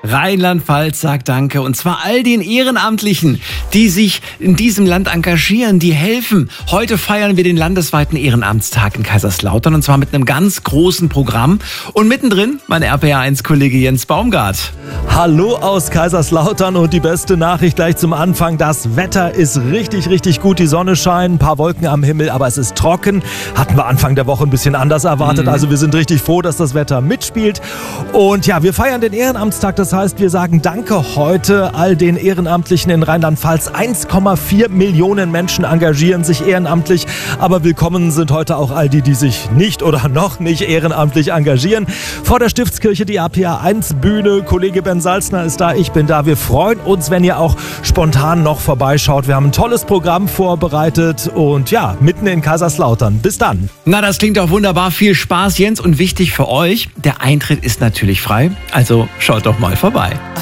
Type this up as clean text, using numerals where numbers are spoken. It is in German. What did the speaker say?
Rheinland-Pfalz sagt Danke. Und zwar all den Ehrenamtlichen, die sich in diesem Land engagieren, die helfen. Heute feiern wir den landesweiten Ehrenamtstag in Kaiserslautern und zwar mit einem ganz großen Programm. Und mittendrin mein RPR1-Kollege Jens Baumgart. Hallo aus Kaiserslautern und die beste Nachricht gleich zum Anfang. Das Wetter ist richtig, richtig gut. Die Sonne scheint, ein paar Wolken am Himmel, aber es ist trocken. Hatten wir Anfang der Woche ein bisschen anders erwartet. Also wir sind richtig froh, dass das Wetter mitspielt. Und ja, wir feiern den Ehrenamtstag. Das heißt, wir sagen Danke heute all den Ehrenamtlichen in Rheinland-Pfalz. 1,4 Millionen Menschen engagieren sich ehrenamtlich. Aber willkommen sind heute auch all die, die sich nicht oder noch nicht ehrenamtlich engagieren. Vor der Stiftskirche die RPR1-Bühne. Kollege Ben Salzner ist da, ich bin da. Wir freuen uns, wenn ihr auch spontan noch vorbeischaut. Wir haben ein tolles Programm vorbereitet und ja, mitten in Kaiserslautern. Bis dann. Na, das klingt doch wunderbar. Viel Spaß, Jens. Und wichtig für euch, der Eintritt ist natürlich frei. Also schaut doch mal vorbei.